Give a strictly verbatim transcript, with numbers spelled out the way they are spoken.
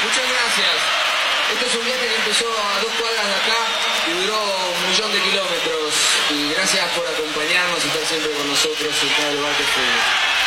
Muchas gracias. Este es un viaje que empezó a dos cuadras de acá y duró un millón de kilómetros. Y gracias por acompañarnos y estar siempre con nosotros en cada lugar que fuimos.